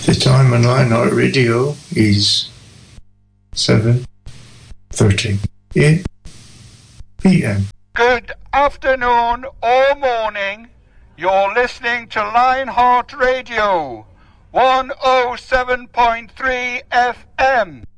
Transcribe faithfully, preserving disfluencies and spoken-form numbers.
The time on Lionheart Radio is seven thirty-eight p m. Good afternoon or morning. You're listening to Lionheart Radio, one oh seven point three F M.